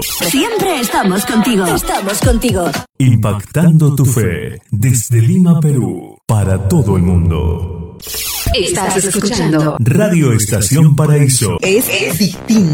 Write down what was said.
Siempre estamos contigo. Estamos contigo. Impactando tu fe desde Lima, Perú, para todo el mundo. Estás escuchando Radio Estación Paraíso. Es distinto.